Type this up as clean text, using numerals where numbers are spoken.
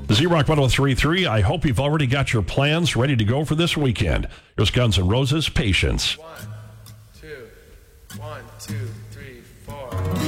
Z-Rock 103.3, I hope you've already got your plans ready to go for this weekend. Here's Guns N' Roses, Patience. 1, 2, 1, 2, 3, 4.